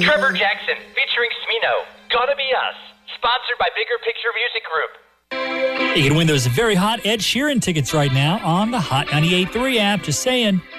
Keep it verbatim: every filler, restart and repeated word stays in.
Trevor Jackson featuring Smino. Gotta Be Us. Sponsored by Bigger Picture Music Group. You can win those very hot Ed Sheeran tickets right now on the Hot ninety-eight point three app. Just saying.